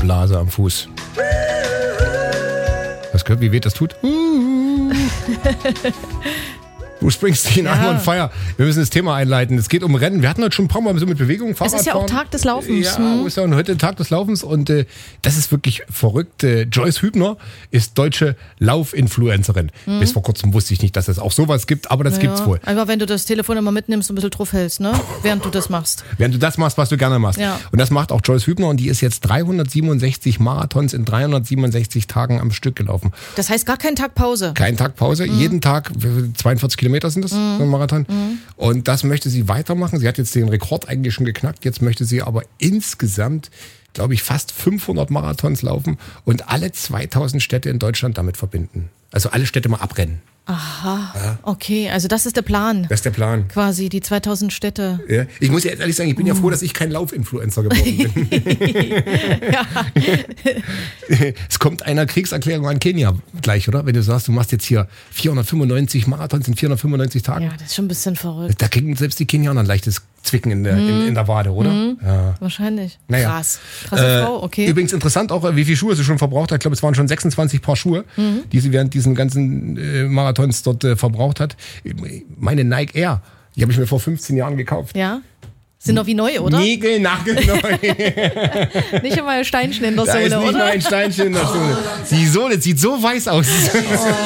Blase am Fuß. Hast gehört, wie weh das tut? Bruce Springsteen, I'm on fire. Wir müssen das Thema einleiten. Es geht um Rennen. Wir hatten heute schon ein paar Mal so mit Bewegung, Fahrradfahren. Es ist ja auch Tag des Laufens. Ja, ist ja heute Tag des Laufens und das ist wirklich verrückt. Joyce Hübner ist deutsche Laufinfluencerin. Bis vor kurzem wusste ich nicht, dass es auch sowas gibt, aber das gibt's wohl. Einfach, wenn du das Telefon immer mitnimmst und ein bisschen drauf hältst, ne? Während du das machst. Während du das machst, was du gerne machst. Ja. Und das macht auch Joyce Hübner und die ist jetzt 367 Marathons in 367 Tagen am Stück gelaufen. Das heißt gar keinen Tag Pause. Kein Tag Pause, jeden Tag 42 Kilometer sind das, so ein Marathon. Und das möchte sie weitermachen. Sie hat jetzt den Rekord eigentlich schon geknackt. Jetzt möchte sie aber insgesamt, glaube ich, fast 500 Marathons laufen und alle 2000 Städte in Deutschland damit verbinden. Also alle Städte mal abrennen. Aha, ja. Okay, also das ist der Plan. Das ist der Plan. Quasi, die 2000 Städte. Ja. Ich muss ja ehrlich sagen, ich bin ja froh, dass ich kein Laufinfluencer geworden bin. Ja. Es kommt einer Kriegserklärung an Kenia gleich, oder? Wenn du sagst, du machst jetzt hier 495 Marathons in 495 Tagen. Ja, das ist schon ein bisschen verrückt. Da kriegen selbst die Kenianer ein leichtes Zwicken in der Wade, oder? Ja. Wahrscheinlich. Naja. Krass. Krasse Frau, okay. Übrigens interessant auch, wie viele Schuhe sie schon verbraucht hat. Ich glaube, es waren schon 26 Paar Schuhe, die sie während diesen ganzen Marathons dort verbraucht hat. Meine Nike Air, die habe ich mir vor 15 Jahren gekauft. Ja. Sind doch wie neu, oder? Nagelneu. Nicht immer ein Steinchen in der Da Sohle, ist nicht oder? mal ein Steinchen in der Sohle. Die Sohle sieht so weiß aus.